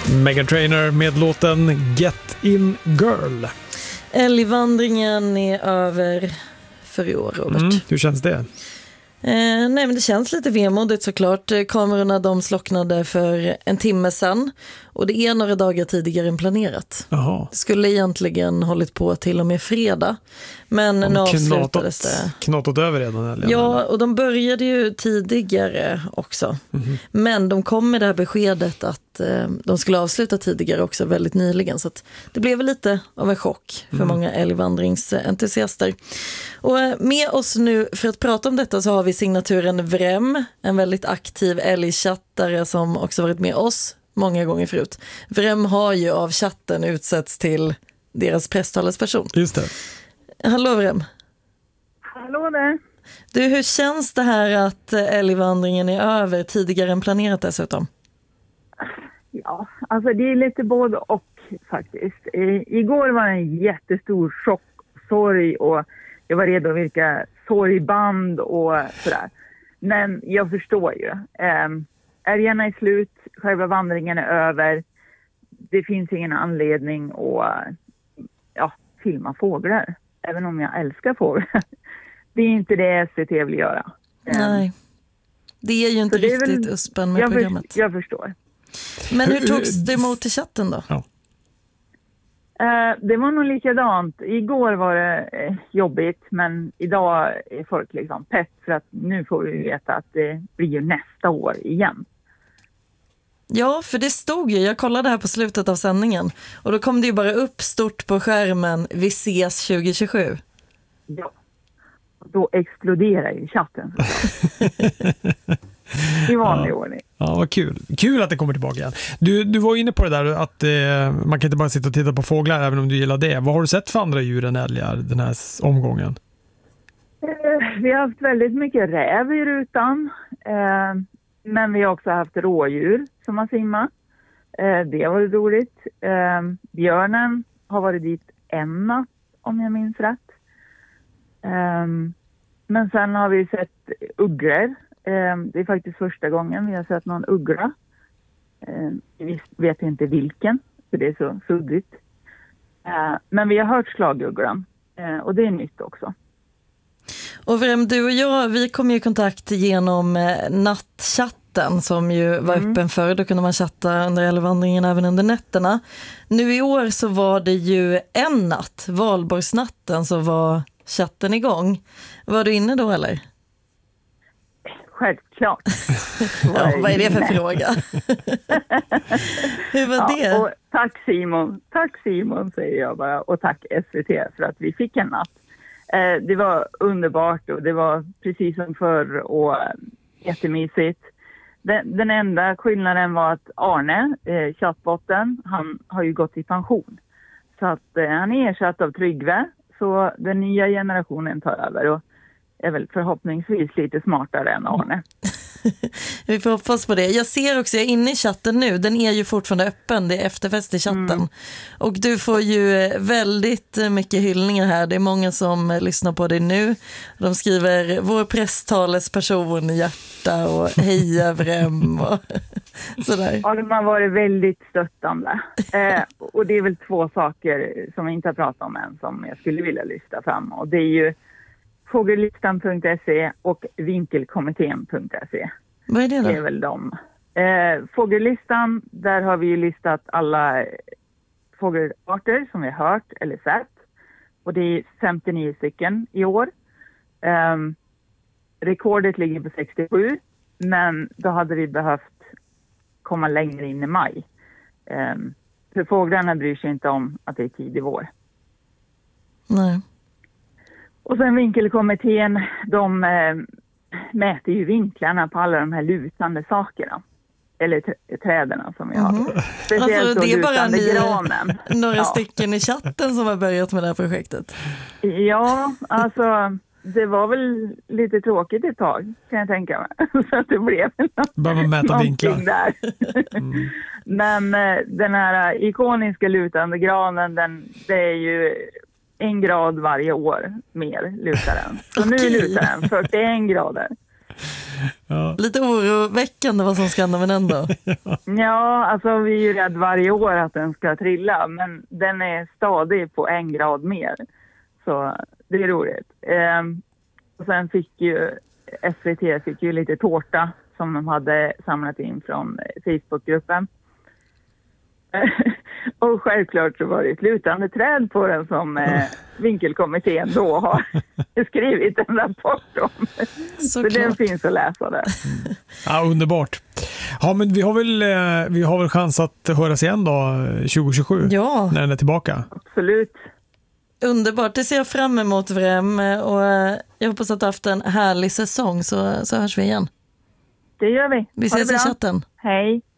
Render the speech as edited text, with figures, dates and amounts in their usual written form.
Meghan Trainor med låten Get In Girl. Älgvandringen är över för i år, Robert. Hur känns det? Nej, men det känns lite vemodigt såklart. Kamerorna de slocknade för en timme sedan och det är några dagar tidigare än planerat. Jaha. Det skulle egentligen hållit på till och med fredag, men nu avslutades det. Knatat över redan? Eller? Ja, och de började ju tidigare också. Men de kom med det här beskedet att de skulle avsluta tidigare också väldigt nyligen. Så att det blev lite av en chock för många älgvandringsentusiaster. Och med oss nu för att prata om detta så har vi signaturen Vrem, en väldigt aktiv älgchattare som också varit med oss många gånger förut. Vrem har ju av chatten utsetts till deras presstalesperson. Just det. Hallå Vrem. Hallå där. Du, hur känns det här att älgvandringen är över tidigare än planerat dessutom? Ja, alltså det är lite både och faktiskt. Igår var det en jättestor chock, sorg och jag var redo att virka sorgband och sådär. Men jag förstår ju. Älgarna är slut, själva vandringen är över. Det finns ingen anledning att filma fåglar. Även om jag älskar fåglar. Det är inte det SVT vill göra. Nej, det är ju inte riktigt uspen med programmet. Jag förstår. Men hur togs det emot i chatten då? Ja. Det var nog likadant. Igår var det jobbigt, men idag är folk liksom pepp för att nu får vi veta att det blir ju nästa år igen. Ja, för det stod ju, jag kollade här på slutet av sändningen och då kom det ju bara upp stort på skärmen, vi ses 2027. Ja, då exploderar ju chatten. I vanlig ordning. Ja, vad kul. Kul att det kommer tillbaka igen. Du var inne på det där att man kan inte bara sitta och titta på fåglar även om du gillar det. Vad har du sett för andra djur än älgar den här omgången? Vi har haft väldigt mycket räv i rutan. Men vi har också haft rådjur som har simmat. Det har varit roligt. Björnen har varit dit en natt om jag minns rätt. Men sen har vi sett ugglor. Det är faktiskt första gången vi har sett någon uggla. Vi vet inte vilken, för det är så suddigt. Men vi har hört slagugglan och det är nytt också. Och Vrem, du och jag, vi kom ju i kontakt genom nattchatten som ju var öppen förr. Då kunde man chatta under älgvandringen även under nätterna. Nu i år så var det ju en natt, valborgsnatten, så var chatten igång. Var du inne då eller? Självklart. Ja, vad är det för fråga? Hur var det? Och tack Simon säger jag bara, och tack SVT för att vi fick en natt. Det var underbart och det var precis som förr och jättemysigt. Den enda skillnaden var att Arne, chattbotten, han har ju gått i pension. Så att han är ersatt av Tryggve, så den nya generationen tar över och är väl förhoppningsvis lite smartare än Arne. Vi får hoppas på det. Jag ser också, jag är inne i chatten nu. Den är ju fortfarande öppen, det är efterfest i chatten. Och du får ju väldigt mycket hyllningar här. Det är många som lyssnar på dig nu. De skriver vår presstalesperson i hjärta och heja Vrem och sådär. Ja, de har varit väldigt stöttande. Och det är väl två saker som vi inte har pratat om än som jag skulle vilja lyfta fram. Och det är ju fågellistan.se och vinkelkommittén.se. Vad är det då? Det är väl de. Fågellistan, där har vi ju listat alla fågelarter som vi har hört eller sett. Och det är 59 stycken i år. Rekordet ligger på 67, men då hade vi behövt komma längre in i maj. För fåglarna bryr sig inte om att det är tidig vår. Nej. Och sen vinkelkommittén, de mäter ju vinklarna på alla de här lutande sakerna. Eller träden som vi har. Speciellt alltså, det är bara granen. Några stycken i chatten som har börjat med det här projektet. Ja, alltså det var väl lite tråkigt ett tag, kan jag tänka mig. Så att det blev bara mäta vinklar där. Men den här ikoniska lutande granen, det är ju 1 grad varje år mer lutar den. Så nu lutar den 41 grader. Ja. Lite oroväckande vad som ska hända, men ändå. Ja, alltså vi är ju rädd varje år att den ska trilla, men den är stadig på 1 grad mer. Så det är roligt. Och sen fick ju SVT lite tårta som de hade samlat in från Facebookgruppen. Och självklart så var det ett lutande träd på den som vinkelkommittén då har skrivit en rapport om. Så den finns att läsa där. Ja, underbart. Ja, men vi har väl chans att höras igen då 2027 när den är tillbaka. Absolut. Underbart, det ser jag fram emot, Vrem, och jag hoppas att du har haft en härlig säsong, så hörs vi igen. Det gör vi. Vi ses i chatten. Hej.